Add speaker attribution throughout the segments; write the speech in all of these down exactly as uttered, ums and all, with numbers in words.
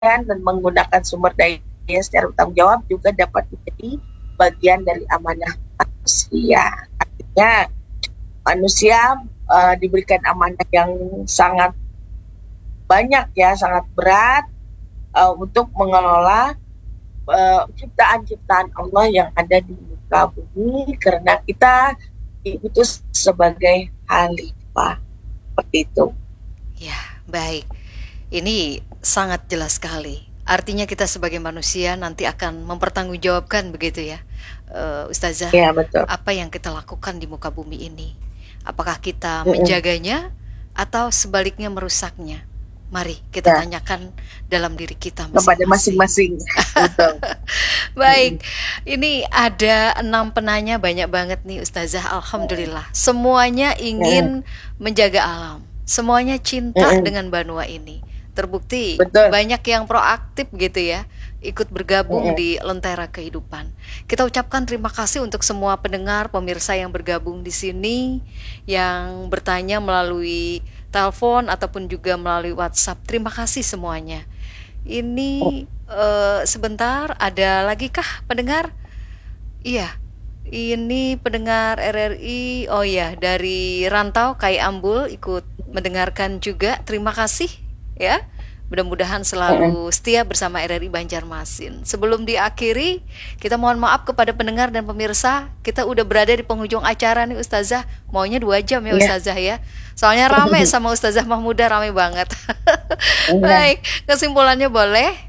Speaker 1: dan menggunakan sumber daya secara bertanggung jawab juga dapat menjadi bagian dari amanah manusia. Artinya manusia uh, diberikan amanah yang sangat banyak ya, sangat berat uh, untuk mengelola uh, ciptaan-ciptaan Allah yang ada di muka bumi, karena kita diutus sebagai khalifah. Seperti itu.
Speaker 2: Ya, baik. Ini sangat jelas sekali. Artinya kita sebagai manusia nanti akan mempertanggungjawabkan begitu ya, uh, Ustazah,
Speaker 1: Ya, betul.
Speaker 2: apa yang kita lakukan di muka bumi ini. Apakah kita
Speaker 1: Mm-mm.
Speaker 2: menjaganya atau sebaliknya merusaknya? Mari kita
Speaker 1: Ya,
Speaker 2: tanyakan dalam diri kita
Speaker 1: kepada
Speaker 2: masing-masing.
Speaker 1: masing-masing. Betul.
Speaker 2: Baik,
Speaker 1: Mm-mm.
Speaker 2: ini ada enam penanya, banyak banget nih Ustazah. Alhamdulillah, semuanya
Speaker 1: Mm-mm.
Speaker 2: ingin menjaga alam, semuanya cinta
Speaker 1: Mm-mm.
Speaker 2: dengan Banua ini. Terbukti
Speaker 1: Betul.
Speaker 2: banyak yang proaktif gitu ya, ikut bergabung
Speaker 1: Mm-mm.
Speaker 2: di Lentera Kehidupan. Kita ucapkan terima kasih untuk semua pendengar, pemirsa yang bergabung di sini, yang bertanya melalui telepon ataupun juga melalui WhatsApp. Terima kasih semuanya. Ini eh, sebentar, ada lagi kah pendengar? Iya, ini pendengar R R I. Oh ya, dari Rantau Kai Ambul ikut mendengarkan juga. Terima kasih ya. Mudah-mudahan
Speaker 1: Mm-mm.
Speaker 2: selalu setia bersama R R I Banjarmasin. Sebelum diakhiri, kita mohon maaf kepada pendengar dan pemirsa. Kita udah berada di penghujung acara nih Ustazah. Maunya dua jam ya
Speaker 1: Ya.
Speaker 2: Ustazah ya. Soalnya rame sama Ustazah Mahmudah, rame banget.
Speaker 1: Iya.
Speaker 2: Baik, kesimpulannya boleh?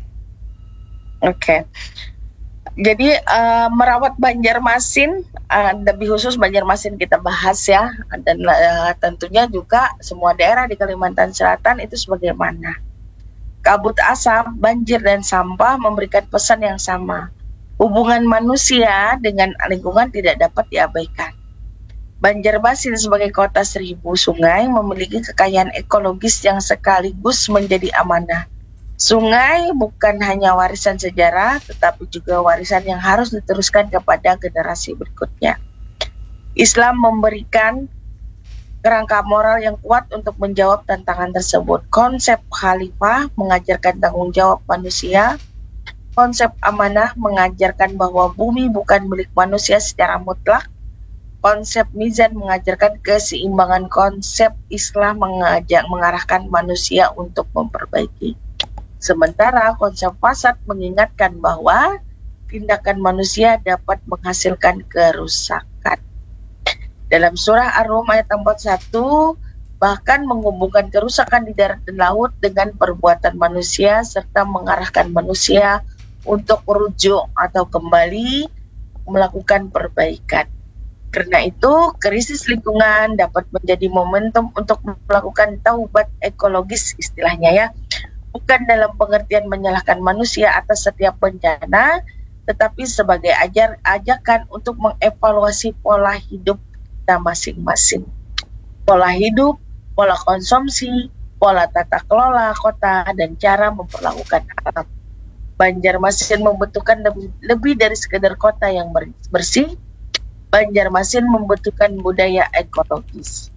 Speaker 1: Oke. Jadi uh, merawat Banjarmasin, uh, lebih khusus Banjarmasin kita bahas ya, dan uh, tentunya juga semua daerah di Kalimantan Selatan itu sebagaimana. Kabut asap, banjir, dan sampah memberikan pesan yang sama. Hubungan manusia dengan lingkungan tidak dapat diabaikan. Banjarmasin sebagai kota seribu sungai memiliki kekayaan ekologis yang sekaligus menjadi amanah. Sungai bukan hanya warisan sejarah, tetapi juga warisan yang harus diteruskan kepada generasi berikutnya. Islam memberikan kerangka moral yang kuat untuk menjawab tantangan tersebut. Konsep khalifah mengajarkan tanggung jawab manusia. Konsep amanah mengajarkan bahwa bumi bukan milik manusia secara mutlak. Konsep mizan mengajarkan keseimbangan. Konsep Islam mengajak mengarahkan manusia untuk memperbaiki. Sementara konsep fasad mengingatkan bahwa tindakan manusia dapat menghasilkan kerusakan. Dalam surah Ar-Rum ayat empat puluh satu bahkan menghubungkan kerusakan di darat dan laut dengan perbuatan manusia serta mengarahkan manusia untuk merujuk atau kembali melakukan perbaikan. Karena itu, krisis lingkungan dapat menjadi momentum untuk melakukan taubat ekologis istilahnya ya. Bukan dalam pengertian menyalahkan manusia atas setiap bencana, tetapi sebagai ajar, ajakan untuk mengevaluasi pola hidup kita masing-masing. Pola hidup, pola konsumsi, pola tata kelola kota, dan cara memperlakukan alam. Banjarmasin membutuhkan lebih, lebih dari sekedar kota yang bersih. Banjarmasin membutuhkan budaya ekologis.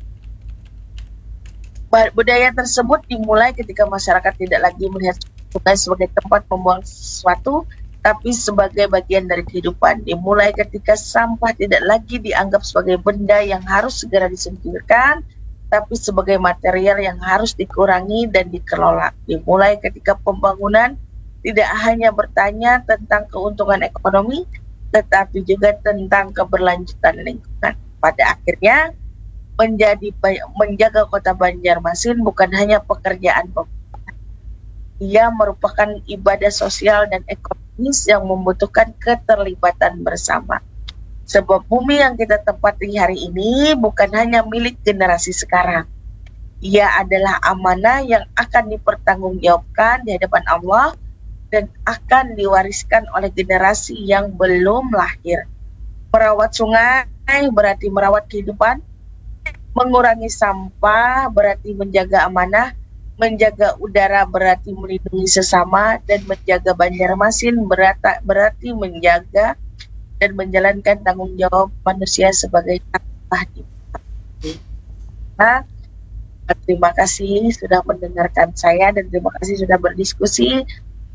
Speaker 1: Budaya tersebut dimulai ketika masyarakat tidak lagi melihat sungai sebagai tempat membuang sesuatu, tapi sebagai bagian dari kehidupan. Dimulai ketika sampah tidak lagi dianggap sebagai benda yang harus segera disingkirkan, tapi sebagai material yang harus dikurangi dan dikelola. Dimulai ketika pembangunan tidak hanya bertanya tentang keuntungan ekonomi, tetapi juga tentang keberlanjutan lingkungan. Pada akhirnya, menjadi menjaga kota Banjarmasin bukan hanya pekerjaan pemerintah. Ia merupakan ibadah sosial dan ekonomis yang membutuhkan keterlibatan bersama. Sebab bumi yang kita tempati hari ini bukan hanya milik generasi sekarang. Ia adalah amanah yang akan dipertanggungjawabkan di hadapan Allah dan akan diwariskan oleh generasi yang belum lahir. Merawat sungai berarti merawat kehidupan. Mengurangi sampah berarti menjaga amanah, menjaga udara berarti melindungi sesama, dan menjaga Banjarmasin berarti, berarti menjaga dan menjalankan tanggung jawab manusia sebagai khalifah di bumi. Nah, terima kasih sudah mendengarkan saya dan terima kasih sudah berdiskusi.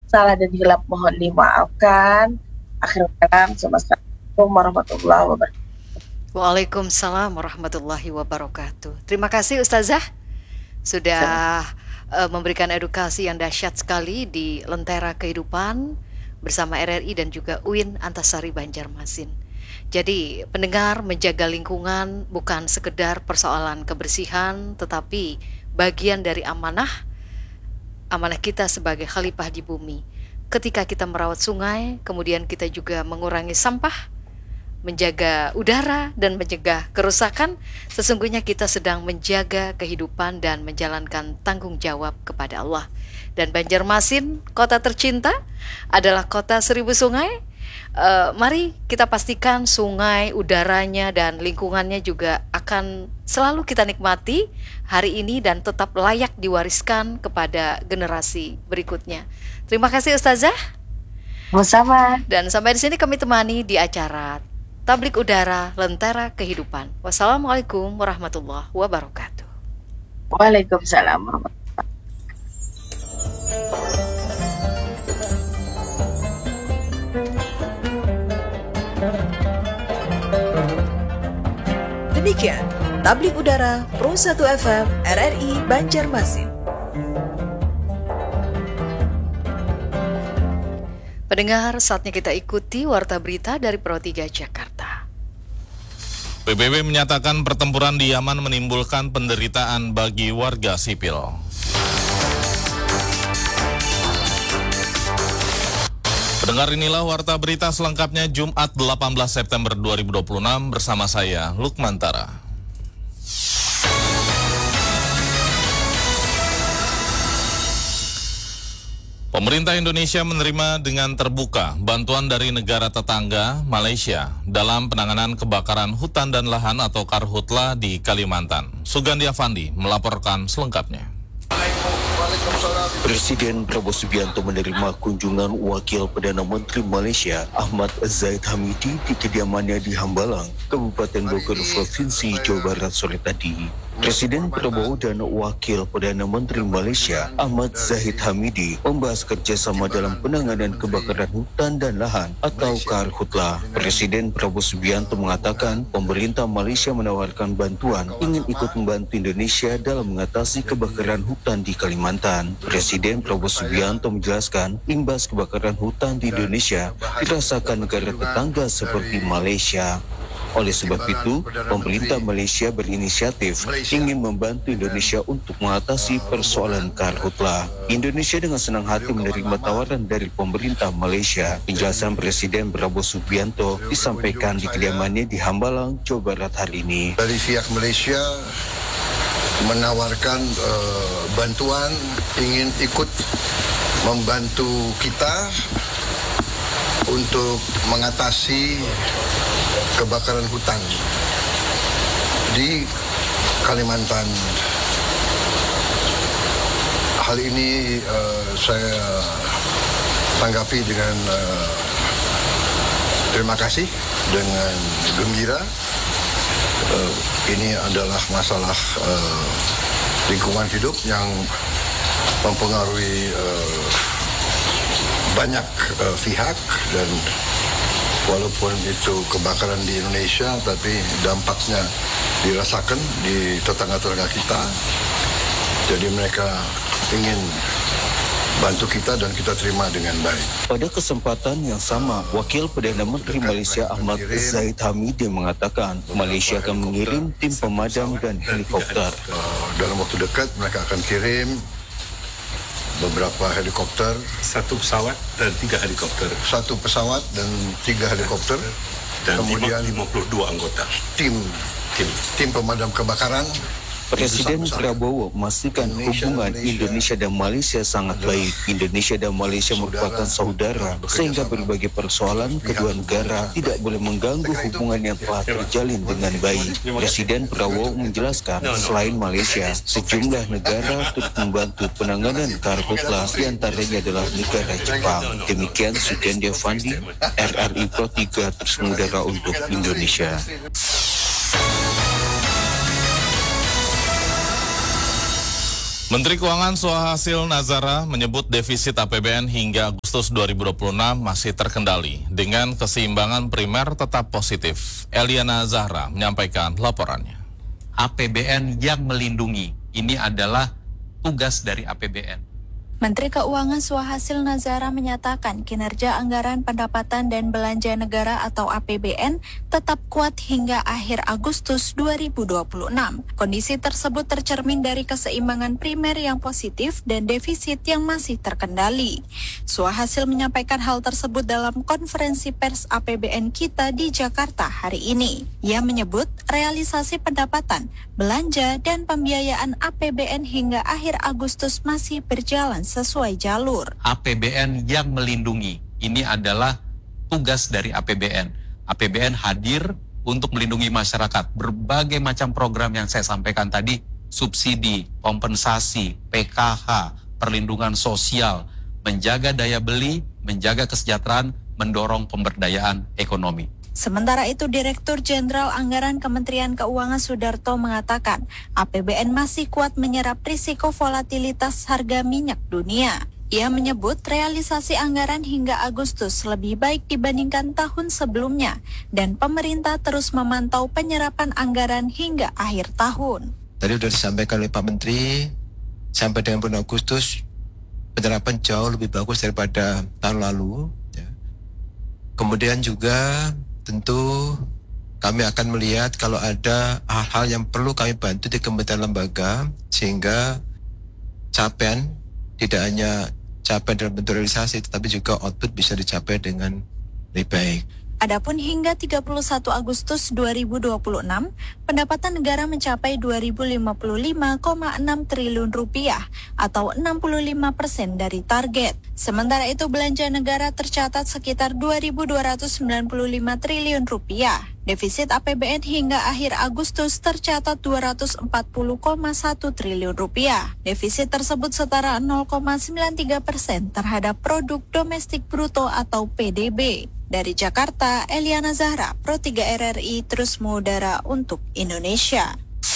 Speaker 1: Salah dan hilap mohon dimaafkan. Akhir kalam, Assalamualaikum warahmatullahi wabarakatuh.
Speaker 2: Waalaikumsalam warahmatullahi wabarakatuh. Terima kasih Ustazah sudah uh, memberikan edukasi yang dahsyat sekali di Lentera Kehidupan bersama R R I dan juga U I N Antasari Banjarmasin. Jadi pendengar, menjaga lingkungan bukan sekedar persoalan kebersihan, tetapi bagian dari amanah amanah kita sebagai khalifah di bumi. Ketika kita merawat sungai, kemudian kita juga mengurangi sampah, menjaga udara dan mencegah kerusakan, sesungguhnya kita sedang menjaga kehidupan dan menjalankan tanggung jawab kepada Allah. Dan Banjarmasin, kota tercinta, adalah kota seribu sungai. Uh, mari kita pastikan sungai, udaranya, dan lingkungannya juga akan selalu kita nikmati hari ini dan tetap layak diwariskan kepada generasi berikutnya. Terima kasih Ustazah.
Speaker 1: Sama-sama.
Speaker 2: Dan sampai di sini kami temani di acara Tablik Udara Lentera Kehidupan. Wassalamualaikum warahmatullahi wabarakatuh.
Speaker 1: Waalaikumsalam warahmatullahi wabarakatuh.
Speaker 3: Demikian Tablik Udara Pro satu F M R R I Banjarmasin.
Speaker 2: Pendengar, saatnya kita ikuti warta berita dari Pro tiga Jakarta.
Speaker 4: P B B menyatakan pertempuran di Yaman menimbulkan penderitaan bagi warga sipil. Pendengar, inilah warta berita selengkapnya Jumat delapan belas September dua ribu dua puluh enam bersama saya Lukman Tara. Pemerintah Indonesia menerima dengan terbuka bantuan dari negara tetangga Malaysia dalam penanganan kebakaran hutan dan lahan atau Karhutla di Kalimantan. Sugandi Afandi melaporkan selengkapnya.
Speaker 5: Presiden Prabowo Subianto menerima kunjungan Wakil Perdana Menteri Malaysia Ahmad Zahid Hamidi di kediamannya di Hambalang, Kabupaten Bogor, Provinsi Jawa Barat sore tadi. Presiden Prabowo dan Wakil Perdana Menteri Malaysia Ahmad Zahid Hamidi membahas kerjasama dalam penanganan kebakaran hutan dan lahan atau Karhutla. Presiden Prabowo Subianto mengatakan pemerintah Malaysia menawarkan bantuan ingin ikut membantu Indonesia dalam mengatasi kebakaran hutan di Kalimantan. Presiden Prabowo Subianto menjelaskan imbas kebakaran hutan di Indonesia dirasakan negara tetangga seperti Malaysia. Oleh sebab itu, pemerintah Malaysia berinisiatif ingin membantu Indonesia untuk mengatasi persoalan Karhutla. Indonesia dengan senang hati menerima tawaran dari pemerintah Malaysia. Penjelasan Presiden Prabowo Subianto disampaikan di kediamannya di Hambalang, Jawa Barat hari ini.
Speaker 6: Dari pihak Malaysia menawarkan uh, bantuan, ingin ikut membantu kita untuk mengatasi kebakaran hutan di Kalimantan. Hal ini uh, saya tanggapi dengan uh, terima kasih, dengan gembira. Uh, ini adalah masalah uh, lingkungan hidup yang mempengaruhi uh, banyak uh, pihak, dan walaupun itu kebakaran di Indonesia, tapi dampaknya dirasakan di tetangga-tetangga kita. Jadi mereka ingin bantu kita dan kita terima dengan baik.
Speaker 5: Pada kesempatan yang sama, Wakil Perdana Menteri Malaysia Ahmad Zahid Hamidi mengatakan Malaysia akan mengirim tim pemadam dan helikopter.
Speaker 6: Uh, dalam waktu dekat mereka akan kirim beberapa helikopter,
Speaker 7: satu pesawat dan tiga helikopter,
Speaker 6: satu pesawat dan tiga helikopter,
Speaker 7: dan
Speaker 6: kemudian
Speaker 7: lima puluh dua anggota
Speaker 6: tim
Speaker 7: tim
Speaker 6: tim pemadam kebakaran.
Speaker 5: Presiden Prabowo memastikan hubungan Indonesia dan Malaysia sangat baik. Indonesia dan Malaysia merupakan saudara, sehingga berbagai persoalan kedua negara tidak boleh mengganggu hubungan yang telah terjalin dengan baik. Presiden Prabowo menjelaskan, selain Malaysia, sejumlah negara turut membantu penanganan Karhutla, di antaranya adalah negara Jepang. Demikian Sugandi Fandi, R R I Pro tiga terus mengudara untuk Indonesia.
Speaker 4: Menteri Keuangan Suhasil Nazara menyebut defisit A P B N hingga Agustus dua ribu dua puluh enam masih terkendali dengan keseimbangan primer tetap positif. Eliana Zahra menyampaikan laporannya.
Speaker 8: A P B N yang melindungi, ini adalah tugas dari A P B N.
Speaker 9: Menteri Keuangan Suhasil Nazara menyatakan kinerja anggaran pendapatan dan belanja negara atau A P B N tetap kuat hingga akhir Agustus dua ribu dua puluh enam. Kondisi tersebut tercermin dari keseimbangan primer yang positif dan defisit yang masih terkendali. Suhasil menyampaikan hal tersebut dalam konferensi pers A P B N kita di Jakarta hari ini. Ia menyebut realisasi pendapatan, belanja, dan pembiayaan A P B N hingga akhir Agustus masih berjalan sesuai jalur.
Speaker 8: A P B N yang melindungi, ini adalah tugas dari A P B N. A P B N hadir untuk melindungi masyarakat. Berbagai macam program yang saya sampaikan tadi, subsidi, kompensasi, P K H, perlindungan sosial, menjaga daya beli, menjaga kesejahteraan, mendorong pemberdayaan ekonomi.
Speaker 9: Sementara itu, Direktur Jenderal Anggaran Kementerian Keuangan Sudarto mengatakan A P B N masih kuat menyerap risiko volatilitas harga minyak dunia. Ia menyebut realisasi anggaran hingga Agustus lebih baik dibandingkan tahun sebelumnya dan pemerintah terus memantau penyerapan anggaran hingga akhir tahun.
Speaker 10: Tadi sudah disampaikan oleh Pak Menteri, sampai dengan bulan Agustus penyerapan jauh lebih bagus daripada tahun lalu. Ya. Kemudian juga tentu kami akan melihat kalau ada hal-hal yang perlu kami bantu di kementerian lembaga sehingga capaian tidak hanya capaian dalam bentuk realisasi tetapi juga output bisa dicapai dengan lebih baik.
Speaker 9: Adapun hingga tiga puluh satu Agustus dua ribu dua puluh enam, pendapatan negara mencapai dua ribu lima puluh lima koma enam triliun rupiah atau enam puluh lima persen dari target. Sementara itu belanja negara tercatat sekitar dua ribu dua ratus sembilan puluh lima triliun rupiah. Defisit A P B N hingga akhir Agustus tercatat dua ratus empat puluh koma satu triliun rupiah. Defisit tersebut setara nol koma sembilan tiga persen terhadap produk domestik bruto atau P D B. Dari Jakarta, Eliana Zahra, Pro tiga R R I terus mengudara untuk Indonesia.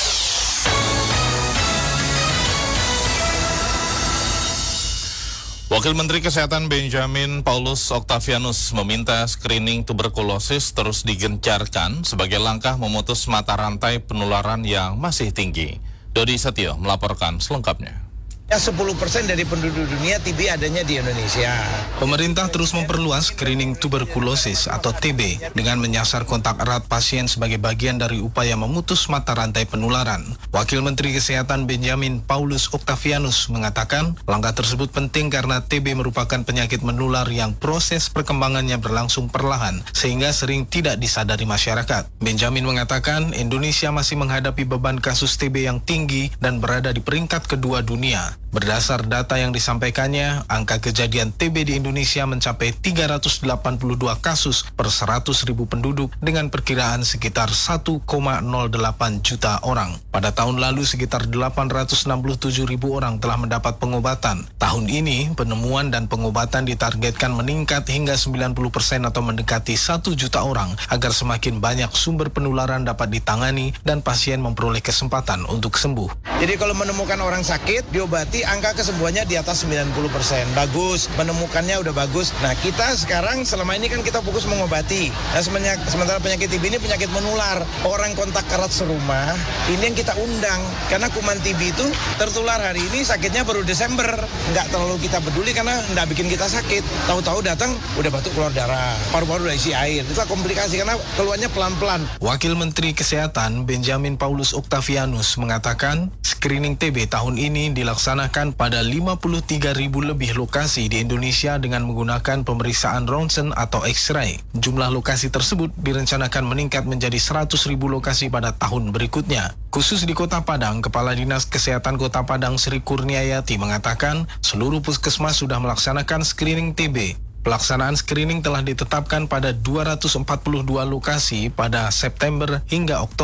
Speaker 4: Wakil Menteri Kesehatan Benjamin Paulus Octavianus meminta screening tuberkulosis terus digencarkan sebagai langkah memutus mata rantai penularan yang masih tinggi. Dodi Setio melaporkan selengkapnya.
Speaker 11: sepuluh persen dari penduduk dunia T B adanya di Indonesia.
Speaker 12: Pemerintah terus memperluas screening tuberkulosis atau T B dengan menyasar kontak erat pasien sebagai bagian dari upaya memutus mata rantai penularan. Wakil Menteri Kesehatan Benjamin Paulus Octavianus mengatakan langkah tersebut penting karena T B merupakan penyakit menular yang proses perkembangannya berlangsung perlahan sehingga sering tidak disadari masyarakat. Benjamin mengatakan Indonesia masih menghadapi beban kasus T B yang tinggi dan berada di peringkat kedua dunia. Berdasar data yang disampaikannya, angka kejadian T B di Indonesia mencapai tiga ratus delapan puluh dua kasus per seratus ribu penduduk dengan perkiraan sekitar satu koma nol delapan juta orang. Pada tahun lalu sekitar delapan ratus enam puluh tujuh ribu orang telah mendapat pengobatan. Tahun ini, penemuan dan pengobatan ditargetkan meningkat hingga sembilan puluh persen atau mendekati satu juta orang agar semakin banyak sumber penularan dapat ditangani dan pasien memperoleh kesempatan untuk sembuh.
Speaker 11: Jadi kalau menemukan orang sakit, diobati, angka kesembuhannya di atas sembilan puluh persen. Bagus, menemukannya udah bagus. Nah, kita sekarang selama ini kan kita fokus mengobati. Nah, sementara penyakit T B ini penyakit menular. Orang kontak erat serumah, ini yang kita undang. Karena kuman T B itu tertular hari ini, sakitnya baru Desember. Nggak terlalu kita peduli karena nggak bikin kita sakit. Tahu-tahu datang, udah batuk keluar darah. Paru-paru udah isi air. Itu komplikasi karena keluarnya pelan-pelan.
Speaker 12: Wakil Menteri Kesehatan Benjamin Paulus Octavianus mengatakan screening T B tahun ini dilaksanakan pada lima puluh tiga ribu lebih lokasi di Indonesia dengan menggunakan pemeriksaan ronsen atau X-ray. Jumlah lokasi tersebut direncanakan meningkat menjadi seratus ribu lokasi pada tahun berikutnya. Khusus di Kota Padang, Kepala Dinas Kesehatan Kota Padang Sri Kurniayati mengatakan seluruh puskesmas sudah melaksanakan screening T B. Pelaksanaan screening telah ditetapkan pada dua ratus empat puluh dua lokasi pada September hingga Oktober.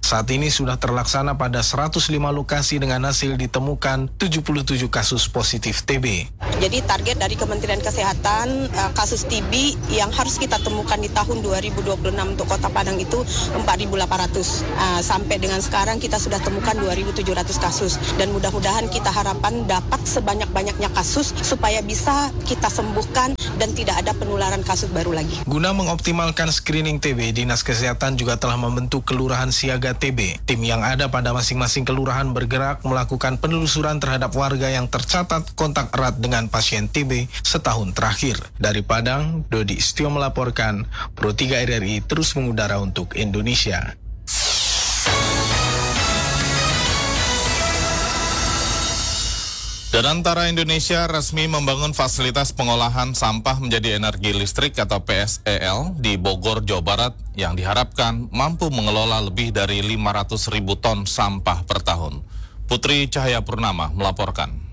Speaker 12: Saat ini sudah terlaksana pada seratus lima lokasi dengan hasil ditemukan tujuh puluh tujuh kasus positif T B.
Speaker 13: Jadi target dari Kementerian Kesehatan kasus T B yang harus kita temukan di tahun dua ribu dua puluh enam untuk Kota Padang itu empat ribu delapan ratus. Sampai dengan sekarang kita sudah temukan dua ribu tujuh ratus kasus dan mudah-mudahan kita harapan dapat sebanyak-banyaknya kasus supaya bisa kita sembuhkan dan tidak ada penularan kasus baru lagi.
Speaker 12: Guna mengoptimalkan screening T B, Dinas Kesehatan juga telah membentuk kelurahan siaga T B. Tim yang ada pada masing-masing kelurahan bergerak melakukan penelusuran terhadap warga yang tercatat kontak erat dengan pasien T B setahun terakhir. Dari Padang, Dodi Istio melaporkan, Pro tiga R R I terus mengudara untuk Indonesia.
Speaker 4: Dan antara Indonesia resmi membangun fasilitas pengolahan sampah menjadi energi listrik atau P S E L di Bogor, Jawa Barat yang diharapkan mampu mengelola lebih dari lima ratus ribu ton sampah per tahun. Putri Cahaya Purnama melaporkan.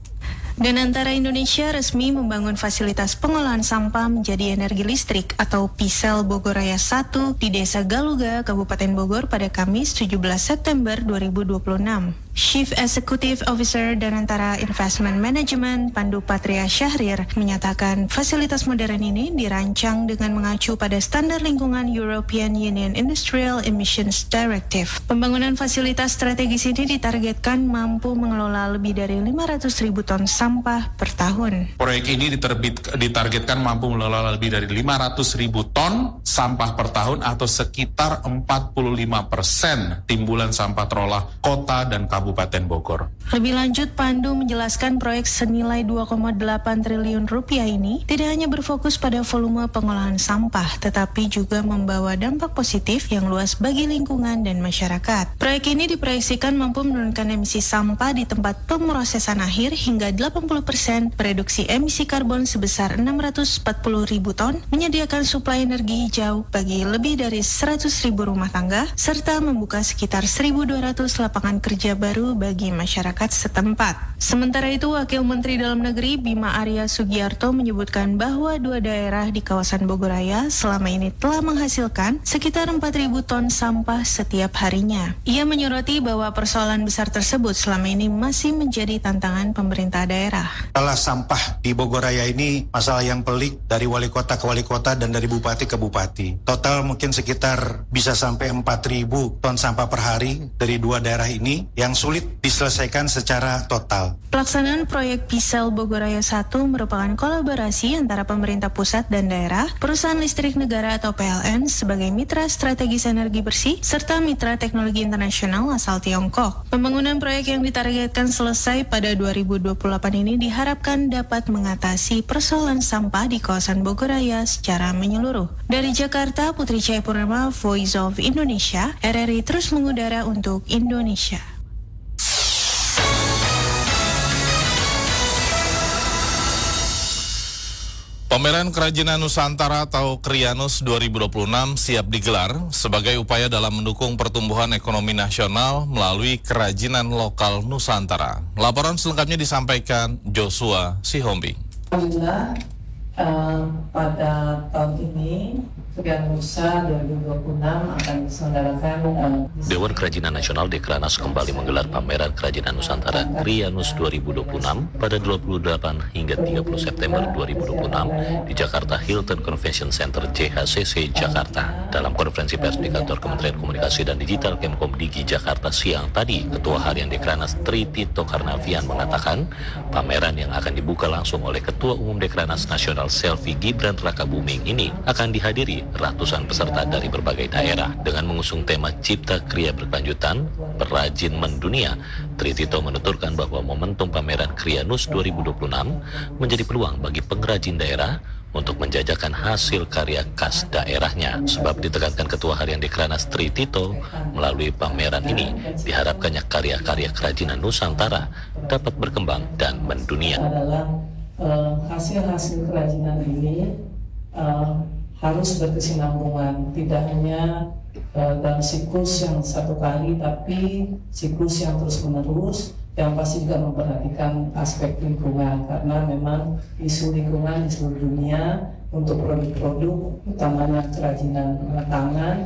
Speaker 14: Dan antara Indonesia resmi membangun fasilitas pengolahan sampah menjadi energi listrik atau P S E L Bogor Raya satu di Desa Galuga, Kabupaten Bogor pada Kamis tujuh belas September dua ribu dua puluh enam. Chief Executive Officer Danantara Investment Management Pandu Patria Syahrir menyatakan fasilitas modern ini dirancang dengan mengacu pada standar lingkungan European Union Industrial Emissions Directive. Pembangunan fasilitas strategis ini ditargetkan mampu mengelola lebih dari lima ratus ribu ton sampah per tahun.
Speaker 15: Proyek ini diterbit, ditargetkan mampu mengelola lebih dari lima ratus ribu ton sampah per tahun atau sekitar empat puluh lima persen timbulan sampah terolah kota dan Kabupaten Bogor.
Speaker 14: Lebih lanjut, Pandu menjelaskan proyek senilai dua koma delapan triliun rupiah ini tidak hanya berfokus pada volume pengolahan sampah, tetapi juga membawa dampak positif yang luas bagi lingkungan dan masyarakat. Proyek ini diproyeksikan mampu menurunkan emisi sampah di tempat pemrosesan akhir hingga delapan puluh persen, mereduksi emisi karbon sebesar enam ratus empat puluh ribu ton, menyediakan suplai energi hijau bagi lebih dari seratus ribu rumah tangga, serta membuka sekitar seribu dua ratus lapangan kerja baru bagi masyarakat setempat. Sementara itu, Wakil Menteri Dalam Negeri Bima Arya Sugiarto menyebutkan bahwa dua daerah di kawasan Bogor Raya selama ini telah menghasilkan sekitar empat ribu ton sampah setiap harinya. Ia menyoroti bahwa persoalan besar tersebut selama ini masih menjadi tantangan pemerintah daerah.
Speaker 16: Masalah sampah di Bogor Raya ini masalah yang pelik dari wali kota ke wali kota dan dari bupati ke bupati. Total mungkin sekitar bisa sampai empat ribu ton sampah per hari dari dua daerah ini yang sulit diselesaikan secara total.
Speaker 14: Pelaksanaan proyek P S E L Bogor Raya satu merupakan kolaborasi antara pemerintah pusat dan daerah, perusahaan listrik negara atau P L N sebagai mitra strategis energi bersih, serta mitra teknologi internasional asal Tiongkok. Pembangunan proyek yang ditargetkan selesai pada dua ribu dua puluh delapan ini diharapkan dapat mengatasi persoalan sampah di kawasan Bogor Raya secara menyeluruh. Dari Jakarta, Putri Cahaya Purnama, Voice of Indonesia, R R I terus mengudara untuk Indonesia.
Speaker 4: Pameran Kerajinan Nusantara atau Krianus dua ribu dua puluh enam siap digelar sebagai upaya dalam mendukung pertumbuhan ekonomi nasional melalui kerajinan lokal Nusantara. Laporan selengkapnya disampaikan Joshua Sihombing.
Speaker 17: Alhamdulillah, uh, pada tahun ini Krianusa dua ribu dua puluh enam akan diselenggarakan. Uh,
Speaker 18: Dewan Kerajinan Nasional Dekranas kembali menggelar pameran Kerajinan Nusantara Krianus dua ribu dua puluh enam pada dua puluh delapan hingga tiga puluh September dua ribu dua puluh enam di Jakarta Hilton Convention Center J H C C Jakarta. Dalam konferensi pers di kantor Kementerian Komunikasi dan Digital Kemkom Digi Jakarta siang tadi, Ketua Harian Dekranas Tri Tito Karnavian mengatakan pameran yang akan dibuka langsung oleh Ketua Umum Dekranas Nasional Selvi Gibran Rakabuming ini akan dihadiri ratusan peserta dari berbagai daerah. Dengan mengusung tema Cipta Kriya Berkelanjutan, Perajin Mendunia, Tri Tito menuturkan bahwa momentum pameran Krianus dua ribu dua puluh enam menjadi peluang bagi pengrajin daerah untuk menjajakan hasil karya khas daerahnya. Sebab ditekankan Ketua Harian Dekranas Tri Tito, melalui pameran ini diharapkannya karya-karya kerajinan Nusantara dapat berkembang dan mendunia.
Speaker 17: Adalah uh, hasil-hasil kerajinan ini uh, harus berkesinambungan, tidak hanya uh, dalam siklus yang satu kali, tapi siklus yang terus-menerus, yang pasti juga memperhatikan aspek lingkungan, karena memang isu lingkungan di seluruh dunia untuk produk-produk, utamanya kerajinan tangan,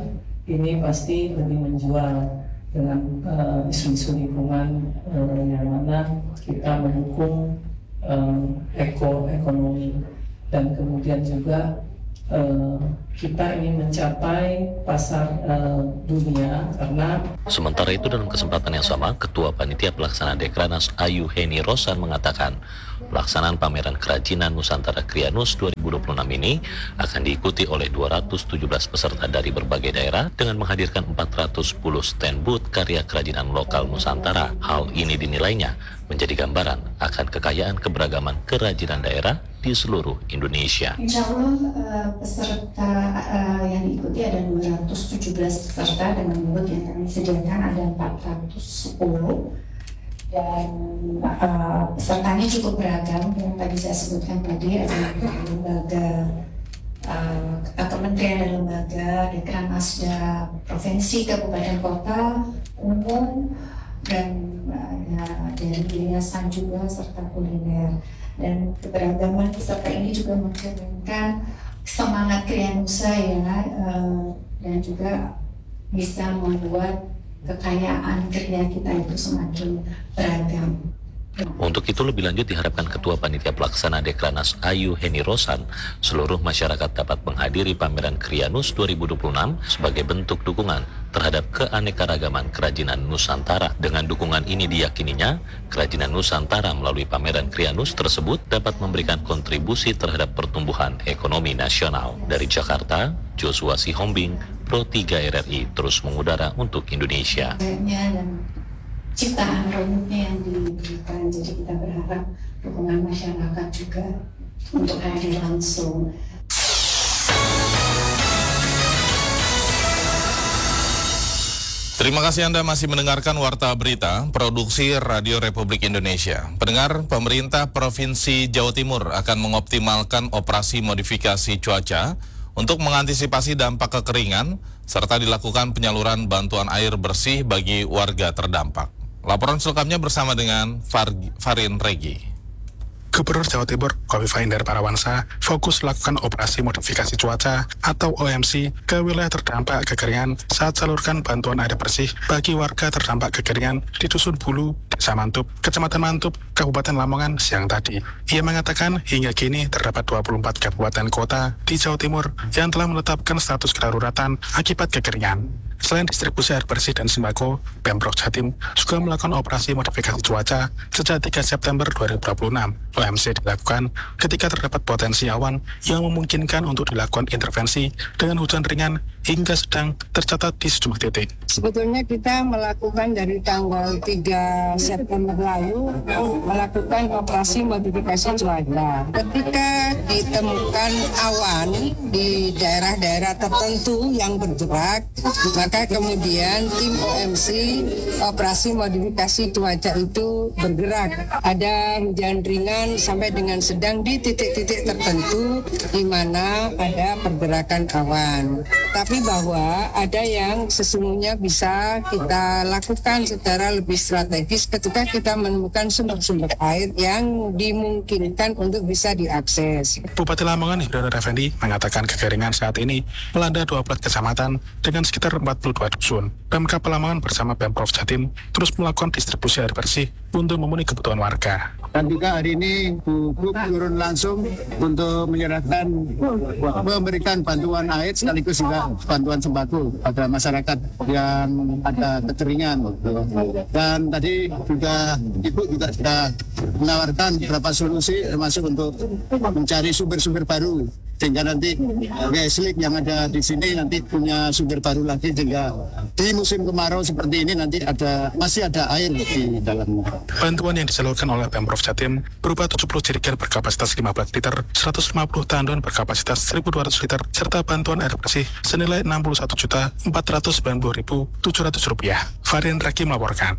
Speaker 17: ini pasti lebih menjual dengan uh, isu-isu lingkungan uh, yang mana kita mendukung uh, eko ekonomi dan kemudian juga uh, kita ingin mencapai pasar uh, dunia karena
Speaker 18: Sementara itu dalam kesempatan yang sama, Ketua Panitia Pelaksana Dekranaz Ayu Heni Rosan mengatakan pelaksanaan pameran kerajinan Nusantara Krianus dua ribu dua puluh enam ini akan diikuti oleh dua ratus tujuh belas peserta dari berbagai daerah dengan menghadirkan empat ratus sepuluh stand booth karya kerajinan lokal Nusantara. Hal ini dinilainya menjadi gambaran akan kekayaan keberagaman kerajinan daerah di seluruh Indonesia.
Speaker 19: Insya Allah uh, peserta uh, yang diikuti ada dua ratus tujuh belas peserta dengan booth yang kami sediakan ada empat ratus sepuluh. Dan uh, pesertanya cukup beragam yang tadi saya sebutkan tadi ada lembaga uh, kementerian dan lembaga, Dekranazda provinsi, kabupaten, kota, umum, dan ada dari yayasan juga serta kuliner. Dan keberagaman peserta ini juga mencerminkan semangat Krianusa ya, uh, dan juga bisa membuat kekayaan karya kita itu semakin beragam.
Speaker 18: Untuk itu lebih lanjut diharapkan Ketua Panitia Pelaksana Dekranaz Ayu Heni Rosan, seluruh masyarakat dapat menghadiri pameran Krianus dua ribu dua puluh enam sebagai bentuk dukungan terhadap keanekaragaman kerajinan Nusantara. Dengan dukungan ini diyakininya, kerajinan Nusantara melalui pameran Krianus tersebut dapat memberikan kontribusi terhadap pertumbuhan ekonomi nasional. Dari Jakarta, Joshua Sihombing, Pro tiga R R I terus mengudara untuk Indonesia.
Speaker 19: Dan ciptaan produknya yang diberikan, jadi kita berharap dukungan masyarakat juga untuk hadir langsung.
Speaker 4: Terima kasih Anda masih mendengarkan Warta Berita, produksi Radio Republik Indonesia. Pendengar, pemerintah Provinsi Jawa Timur akan mengoptimalkan operasi modifikasi cuaca untuk mengantisipasi dampak kekeringan, serta dilakukan penyaluran bantuan air bersih bagi warga terdampak. Laporan selengkapnya bersama dengan Far Farin Regi.
Speaker 20: Gubernur Jawa Timur Khofifah Indar Parawansa fokus melakukan operasi modifikasi cuaca atau O M C ke wilayah terdampak kekeringan saat salurkan bantuan air bersih bagi warga terdampak kekeringan di Dusun Bulu, Desa Mantup, Kecamatan Mantup, Kabupaten Lamongan siang tadi. Ia mengatakan hingga kini terdapat dua puluh empat kabupaten kota di Jawa Timur yang telah menetapkan status kedaruratan akibat kekeringan. Selain distribusi air bersih dan sembako, Pemprov Jatim juga melakukan operasi modifikasi cuaca sejak tiga September dua ribu dua puluh enam. O M C dilakukan ketika terdapat potensi awan yang memungkinkan untuk dilakukan intervensi dengan hujan ringan hingga sedang tercatat di sejumlah titik.
Speaker 21: Sebetulnya kita melakukan dari tanggal tiga September lalu melakukan operasi modifikasi cuaca. Ketika ditemukan awan di daerah-daerah tertentu yang bergerak, maka kemudian tim O M C operasi modifikasi cuaca itu bergerak. Ada hujan ringan sampai dengan sedang di titik-titik tertentu di mana ada pergerakan awan. Tapi bahwa ada yang sesungguhnya bisa kita lakukan secara lebih strategis ketika kita menemukan sumber-sumber air yang dimungkinkan untuk bisa diakses.
Speaker 20: Bupati Lamongan Hidayat Effendi mengatakan kekeringan saat ini melanda dua belas kecamatan dengan sekitar empat puluh dua dusun. Pemkab Lamongan bersama Pemprov Jatim terus melakukan distribusi air bersih untuk memenuhi kebutuhan warga.
Speaker 22: Dan juga hari ini Bu Gub turun langsung untuk menyerahkan, memberikan bantuan air sekaligus juga bantuan sembako pada masyarakat yang ada kekeringan. Dan tadi juga Ibu juga sudah menawarkan beberapa solusi termasuk untuk mencari sumber-sumber baru. Sehingga nanti Weslik yang ada di sini nanti punya sumber baru lagi sehingga di musim kemarau seperti ini nanti ada masih ada air di dalamnya.
Speaker 20: Bantuan yang disalurkan oleh Pemprov Jatim berupa tujuh puluh jerigen berkapasitas lima belas liter, seratus lima puluh tandon berkapasitas seribu dua ratus liter, serta bantuan air bersih senilai enam puluh satu juta empat ratus sembilan puluh ribu tujuh ratus rupiah. Farin Raki melaporkan.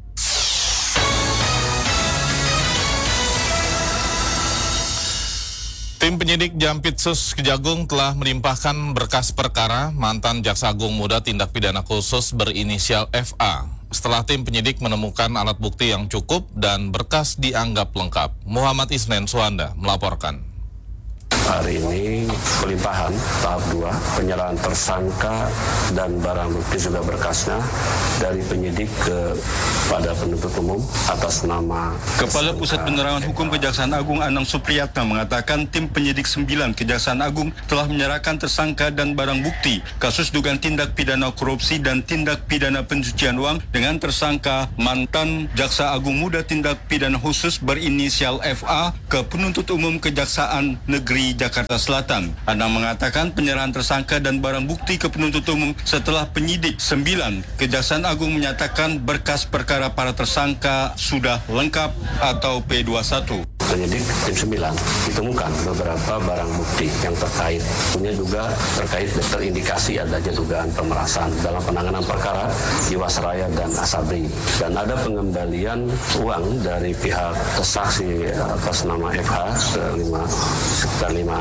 Speaker 4: Tim penyidik Jampitsus Kejagung telah melimpahkan berkas perkara mantan Jaksa Agung Muda Tindak Pidana Khusus berinisial F A setelah tim penyidik menemukan alat bukti yang cukup dan berkas dianggap lengkap. Muhammad Isnen Suhanda melaporkan.
Speaker 1: hari ini pelimpahan tahap dua, penyerahan tersangka dan barang bukti juga berkasnya dari penyidik kepada penuntut umum atas nama
Speaker 3: Kepala Pusat Penerangan Hukum Kejaksaan Agung Anang Supriyatna mengatakan tim penyidik sembilan Kejaksaan Agung telah menyerahkan tersangka dan barang bukti kasus dugaan tindak pidana korupsi dan tindak pidana pencucian uang dengan tersangka mantan Jaksa Agung Muda Tindak Pidana Khusus berinisial F A ke penuntut umum Kejaksaan Negeri Jakarta Selatan. Anang mengatakan penyerahan tersangka dan barang bukti ke penuntut umum setelah penyidik sembilan Kejaksaan Agung menyatakan berkas perkara para tersangka sudah lengkap atau P dua puluh satu.
Speaker 1: Penyidik tim sembilan ditemukan beberapa barang bukti yang terkait. Punya juga terkait terindikasi adanya dugaan pemerasan dalam penanganan perkara Jiwasraya dan Asabri. Dan ada pengembalian uang dari pihak saksi atas nama F H sekitar lima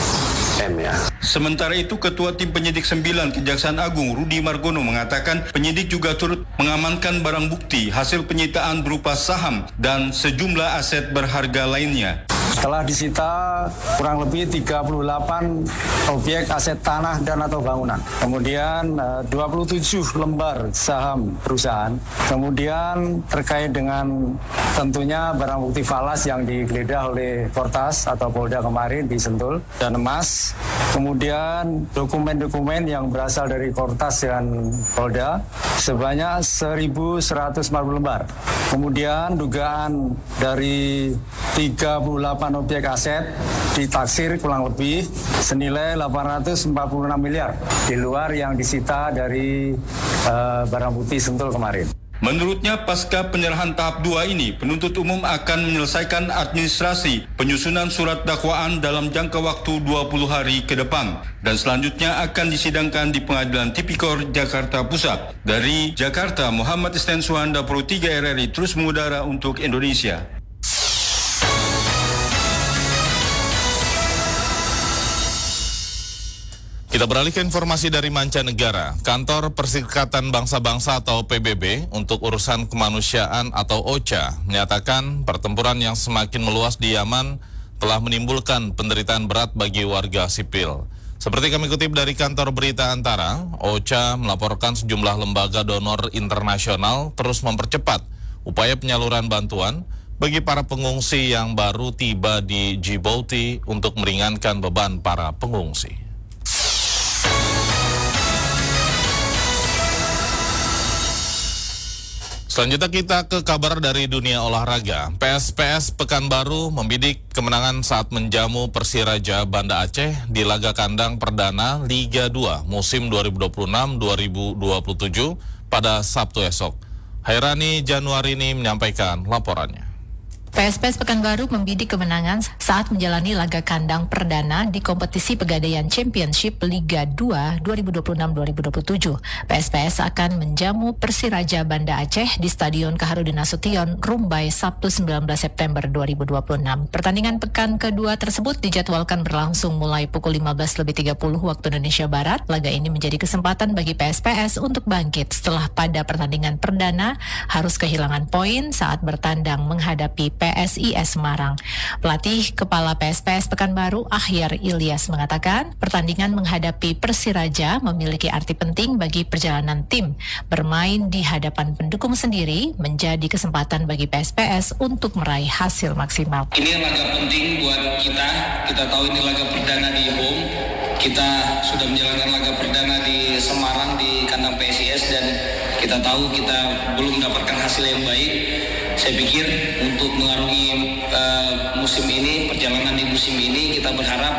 Speaker 1: M ya.
Speaker 3: Sementara itu, Ketua Tim Penyidik sembilan Kejaksaan Agung Rudi Margono mengatakan penyidik juga turut mengamankan barang bukti hasil penyitaan berupa saham dan sejumlah aset berharga lainnya.
Speaker 23: Telah disita kurang lebih tiga puluh delapan objek aset tanah dan atau bangunan. Kemudian dua puluh tujuh lembar saham perusahaan. Kemudian terkait dengan tentunya barang bukti falas yang digeledah oleh Fortas atau Polda kemarin di Sentul dan emas. Kemudian dokumen-dokumen yang berasal dari Fortas dan Polda sebanyak seribu seratus empat puluh lembar. Kemudian dugaan dari tiga puluh delapan objek aset ditaksir kurang lebih senilai delapan ratus empat puluh enam miliar di luar yang disita dari uh, barang bukti Sentul kemarin.
Speaker 3: Menurutnya, pasca penyerahan tahap dua ini, penuntut umum akan menyelesaikan administrasi penyusunan surat dakwaan dalam jangka waktu dua puluh hari ke depan. Dan selanjutnya akan disidangkan di Pengadilan Tipikor Jakarta Pusat. Dari Jakarta, Muhammad Isten Suhanda, Pro tiga R R I, terus mengudara untuk Indonesia.
Speaker 4: Kita beralih ke informasi dari mancanegara. Kantor Perserikatan Bangsa-Bangsa atau P B B untuk urusan kemanusiaan atau O C A menyatakan pertempuran yang semakin meluas di Yaman telah menimbulkan penderitaan berat bagi warga sipil. Seperti kami kutip dari kantor berita Antara, O C A melaporkan sejumlah lembaga donor internasional terus mempercepat upaya penyaluran bantuan bagi para pengungsi yang baru tiba di Djibouti untuk meringankan beban para pengungsi. Selanjutnya kita ke kabar dari dunia olahraga. P S P S Pekanbaru membidik kemenangan saat menjamu Persiraja Banda Aceh di laga kandang perdana Liga dua musim dua ribu dua puluh enam dua ribu dua puluh tujuh pada Sabtu esok. Hairani Januarini menyampaikan laporannya.
Speaker 24: P S P S Pekanbaru membidik kemenangan saat menjalani laga kandang perdana di kompetisi Pegadaian Championship Liga dua dua ribu dua puluh enam dua ribu dua puluh tujuh. P S P S akan menjamu Persiraja Banda Aceh di Stadion Kaharudin Nasution, Rumbai, Sabtu sembilan belas September dua ribu dua puluh enam. Pertandingan pekan kedua tersebut dijadwalkan berlangsung mulai pukul lima belas lebih tiga puluh waktu Indonesia Barat. Laga ini menjadi kesempatan bagi P S P S untuk bangkit setelah pada pertandingan perdana harus kehilangan poin saat bertandang menghadapi P S I S Semarang. Pelatih Kepala P S P S Pekanbaru, Akhyar Ilyas, mengatakan pertandingan menghadapi Persiraja memiliki arti penting bagi perjalanan tim. Bermain di hadapan pendukung sendiri menjadi kesempatan bagi P S P S untuk meraih hasil maksimal.
Speaker 25: Ini laga penting buat kita. Kita tahu ini laga perdana di home. Kita sudah menjalankan laga perdana di Semarang di kandang P S I S dan kita tahu kita belum mendapatkan hasil yang baik. Saya pikir untuk mengarungi uh, musim ini, perjalanan di musim ini, kita berharap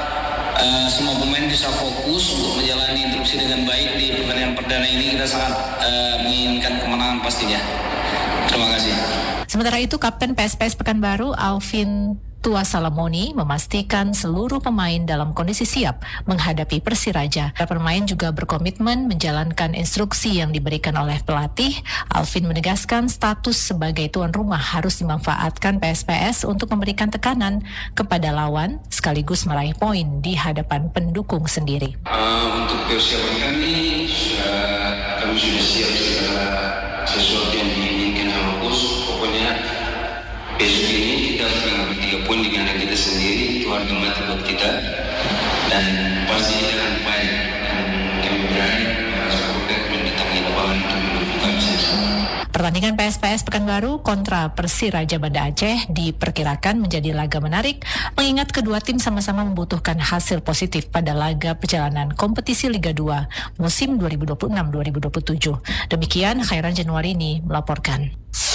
Speaker 25: uh, semua pemain bisa fokus untuk menjalani instruksi dengan baik di pertandingan perdana ini. Kita sangat uh, menginginkan kemenangan pastinya. Terima kasih.
Speaker 24: Sementara itu, Kapten P S P S Pekanbaru, Alvin Tua Salamoni, memastikan seluruh pemain dalam kondisi siap menghadapi Persiraja. Para pemain juga berkomitmen menjalankan instruksi yang diberikan oleh pelatih. Alvin menegaskan status sebagai tuan rumah harus dimanfaatkan P S P S untuk memberikan tekanan kepada lawan sekaligus meraih poin di hadapan pendukung sendiri.
Speaker 25: Uh, untuk persiapan kami, uh, kami sudah siap segala sesuatu yang diinginkan sama bos. Pokoknya besok ini kita harus mengambil tiga poin dengan yang kita sendiri itu harga mati buat kita, dan pasti dengan upaya dan kami berani supporter mendatangi lapangan untuk menentukan sisa.
Speaker 24: Pertandingan P S P S Pekanbaru kontra Persiraja Banda Aceh diperkirakan menjadi laga menarik, mengingat kedua tim sama-sama membutuhkan hasil positif pada laga perjalanan kompetisi Liga dua musim dua ribu dua puluh enam dua ribu dua puluh tujuh. Demikian Khairan Januarini melaporkan.